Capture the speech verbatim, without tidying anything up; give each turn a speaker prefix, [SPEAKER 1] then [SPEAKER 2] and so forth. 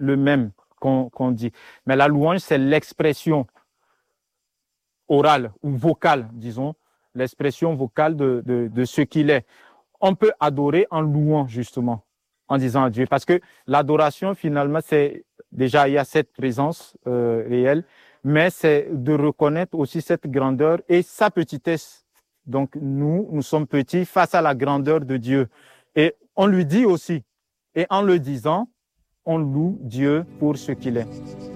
[SPEAKER 1] le même qu'on qu'on dit. Mais la louange, c'est l'expression orale ou vocale, disons, l'expression vocale de, de, de ce qu'il est. On peut adorer en louant, justement, en disant à Dieu. Parce que l'adoration, finalement, c'est déjà, il y a cette présence euh, réelle, mais c'est de reconnaître aussi cette grandeur et sa petitesse. Donc, nous, nous sommes petits face à la grandeur de Dieu. Et on lui dit aussi, et en le disant, on loue Dieu pour ce qu'il est.